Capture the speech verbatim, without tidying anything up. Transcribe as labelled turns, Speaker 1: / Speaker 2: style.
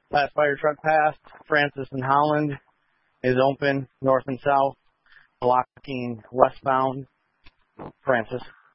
Speaker 1: Last fire truck passed. Francis and Holland is open, north and south, blocking westbound. Francis.